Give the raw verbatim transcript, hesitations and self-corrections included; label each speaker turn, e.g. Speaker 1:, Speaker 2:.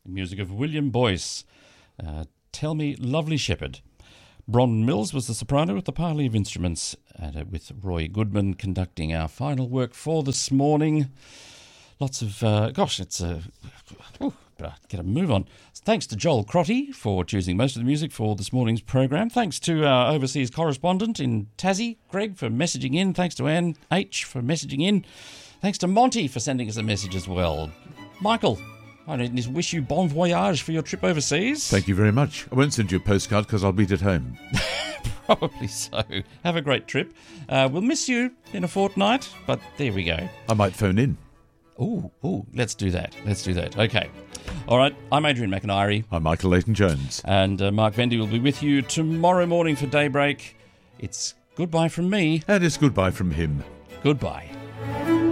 Speaker 1: music of William Boyce. Uh, Tell Me, Lovely Shepherd. Bron Mills was the soprano with the parley of instruments, and uh, with Roy Goodman conducting our final work for this morning. Lots of, uh, gosh, it's a, uh, get a move on. Thanks to Joel Crotty for choosing most of the music for this morning's program. Thanks to our overseas correspondent in Tassie, Greg, for messaging in. Thanks to Anne H. for messaging in. Thanks to Monty for sending us a message as well. Michael, I just wish you bon voyage for your trip overseas.
Speaker 2: Thank you very much. I won't send you a postcard because I'll beat it home.
Speaker 1: Probably so. Have a great trip. Uh, we'll miss you in a fortnight, but there we go.
Speaker 2: I might phone in.
Speaker 1: Ooh, ooh, let's do that. Let's do that. Okay. All right, I'm Adrian McIntyre.
Speaker 2: I'm Michael Leighton-Jones.
Speaker 1: And uh, Mark Vendy will be with you tomorrow morning for Daybreak. It's goodbye from me.
Speaker 2: And it's goodbye from him.
Speaker 1: Goodbye.